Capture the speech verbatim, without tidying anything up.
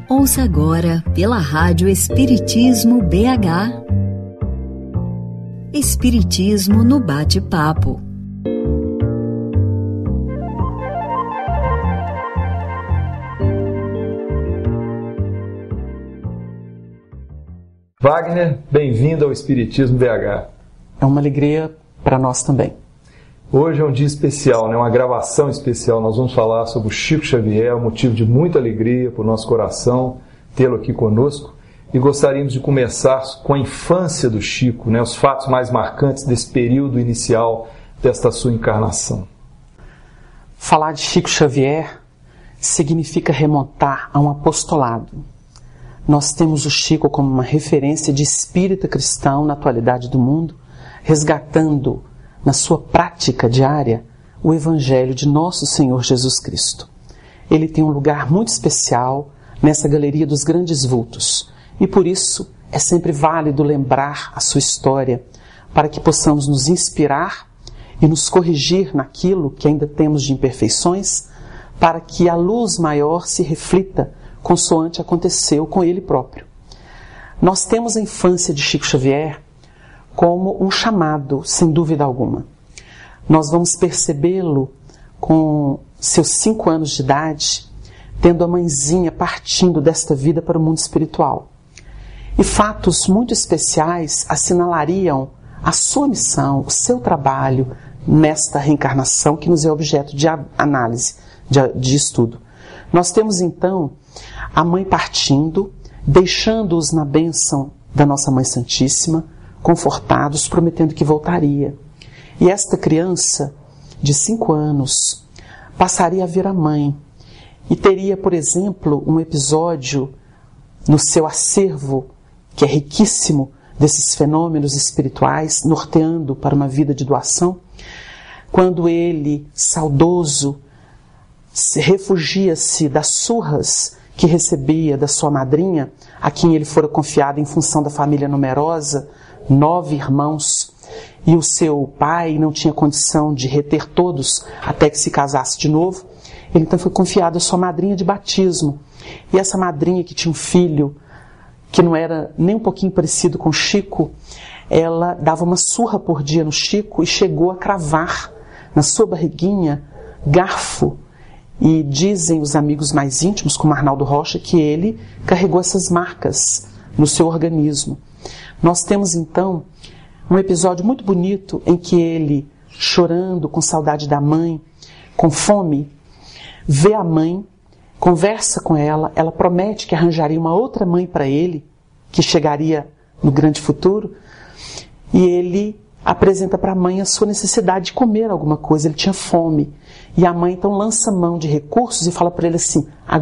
Ouça agora pela Rádio Espiritismo B H. Espiritismo no bate-papo. Wagner, bem-vindo ao Espiritismo B H. É uma alegria para nós também. Hoje é um dia especial, né? Uma gravação especial. Nós vamos falar sobre o Chico Xavier, um motivo de muita alegria para o nosso coração tê-lo aqui conosco. E gostaríamos de começar com a infância do Chico, né? Os fatos mais marcantes desse período inicial desta sua encarnação. Falar de Chico Xavier significa remontar a um apostolado. Nós temos o Chico como uma referência de espírita cristão na atualidade do mundo, resgatando na sua prática diária o Evangelho de nosso Senhor Jesus Cristo. Ele tem um lugar muito especial nessa galeria dos grandes vultos e por isso é sempre válido lembrar a sua história para que possamos nos inspirar e nos corrigir naquilo que ainda temos de imperfeições, para que a luz maior se reflita consoante aconteceu com ele próprio. Nós temos a infância de Chico Xavier como um chamado, sem dúvida alguma. Nós vamos percebê-lo com seus cinco anos de idade, tendo a mãezinha partindo desta vida para o mundo espiritual. E fatos muito especiais assinalariam a sua missão, o seu trabalho nesta reencarnação que nos é objeto de análise, de, de estudo. Nós temos então a mãe partindo, deixando-os na bênção da nossa Mãe Santíssima, confortados, prometendo que voltaria. E esta criança, de cinco anos, passaria a ver a mãe e teria, por exemplo, um episódio no seu acervo, que é riquíssimo desses fenômenos espirituais, norteando para uma vida de doação, quando ele, saudoso, refugia-se das surras que recebia da sua madrinha, a quem ele fora confiado em função da família numerosa, nove irmãos, e o seu pai não tinha condição de reter todos até que se casasse de novo. Ele então foi confiado à sua madrinha de batismo. E essa madrinha, que tinha um filho que não era nem um pouquinho parecido com Chico, ela dava uma surra por dia no Chico e chegou a cravar na sua barriguinha garfo. E dizem os amigos mais íntimos, como Arnaldo Rocha, que ele carregou essas marcas no seu organismo. Nós temos então um episódio muito bonito em que ele, chorando, com saudade da mãe, com fome, vê a mãe, conversa com ela, ela promete que arranjaria uma outra mãe para ele, que chegaria no grande futuro, e ele apresenta para a mãe a sua necessidade de comer alguma coisa, ele tinha fome. E a mãe então lança mão de recursos e fala para ele assim: